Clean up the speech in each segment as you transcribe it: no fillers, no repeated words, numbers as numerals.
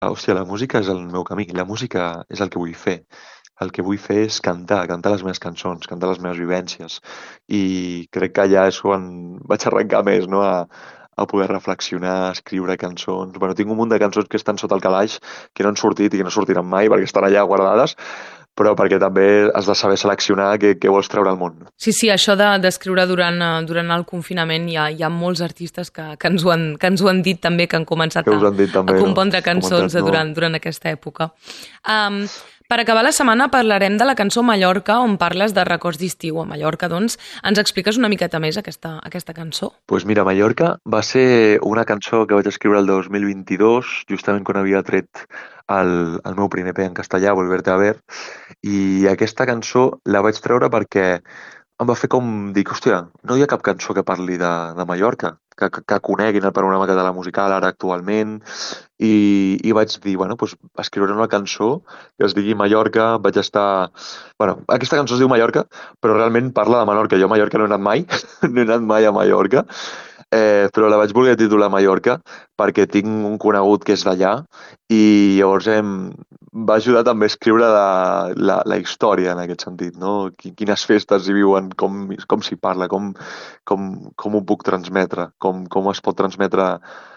Hòstia, la música és el meu camí, la música és el que vull fer. El que vull fer és cantar les meves cançons, cantar les meves vivències. I crec que allà és quan vaig arrencar més, no?, a poder reflexionar, escriure cançons. Bueno, tinc un munt de cançons que estan sota el calaix, que no han sortit i que no sortiran mai perquè estan allà guardades, però perquè també has de saber seleccionar què vols treure al món. Sí, això d'escriure durant el confinament hi ha molts artistes que ens ho han dit també, que han començat Que us han dit també, a compondre cançons no? durant aquesta època. Per acabar la setmana parlarem de la cançó Mallorca, on parles de records d'estiu a Mallorca. Doncs ens expliques una miqueta més aquesta cançó? Pues mira, Mallorca va ser una cançó que vaig escriure el 2022, justament quan havia tret el meu primer EP en castellà, Volverte a ver, i aquesta cançó la vaig treure perquè em va fer com dir, hòstia, no hi ha cap cançó que parli de Mallorca, que coneguin el panorama català musical ara actualment, i vaig dir, bueno, doncs escriuré una cançó que es digui Mallorca, vaig estar... Bueno, aquesta cançó es diu Mallorca, però realment parla de Menorca. Jo a Mallorca no he anat mai, no he anat mai a Mallorca, però la vaig voler titular Mallorca perquè tinc un conegut que és d'allà i llavors va ajudar també a escriure la història en aquest sentit, no? Quines festes hi viuen, com s'hi parla, com ho puc transmetre, com es pot transmetre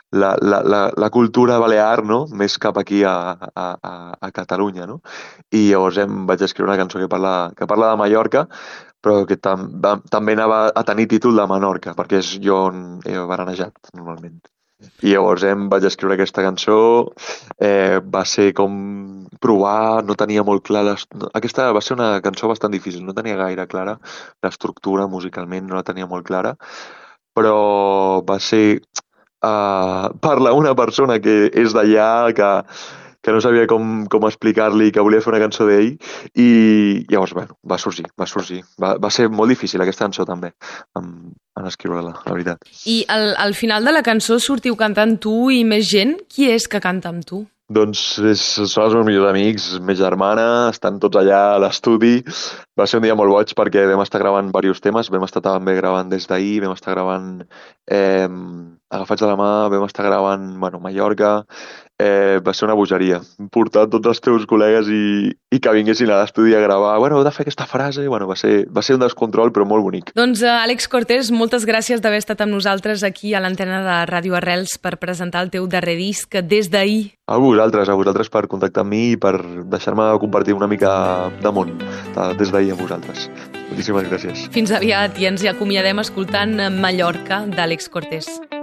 la cultura balear, no?, més cap aquí a Catalunya, no? I llavors vaig escriure una cançó que parla de Mallorca, però que també anava a tenir títol de Menorca, perquè és jo on he baranejat, normalment. I llavors vaig escriure aquesta cançó, va ser com provar, no tenia molt clar... Aquesta va ser una cançó bastant difícil, no tenia gaire clara l'estructura musicalment, no la tenia molt clara, però va ser parlar una persona que és d'allà, que no sabia com explicar-li que volia fer una cançó d'ell, i llavors, bueno, va sorgir. Va ser molt difícil aquesta cançó també, en escriure-la, la veritat. I al final de la cançó sortiu cantant tu i més gent. Qui és que canta amb tu? Doncs són els meus millors amics, més germana, estan tots allà a l'estudi. Va ser un dia molt boig perquè vam estar gravant diversos temes, vam estar també gravant des d'ahir, vam estar gravant Agafats de la mà, vam estar gravant, bueno, Mallorca. Va ser una bogeria. Portar tots els teus col·legues i que vinguessin a l'estudi a gravar. Bueno, heu de fer aquesta frase. Bueno, va ser un descontrol, però molt bonic. Doncs, Àlex Cortés, moltes gràcies d'haver estat amb nosaltres aquí a l'antena de Ràdio Arrels per presentar el teu darrer disc des d'ahir. A vosaltres per contactar amb mi i per deixar-me compartir una mica de món des d'ahir amb vosaltres. Moltíssimes gràcies. Fins aviat i ens hi acomiadem escoltant Mallorca d'Àlex Cortés.